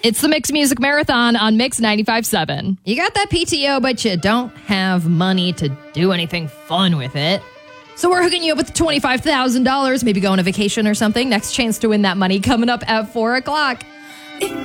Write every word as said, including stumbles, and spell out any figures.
It's the Mix Music Marathon on Mix ninety-five point seven. You got that P T O, but you don't have money to do anything fun with it. So we're hooking you up with twenty-five thousand dollars, maybe go on a vacation or something. Next chance to win that money coming up at four o'clock.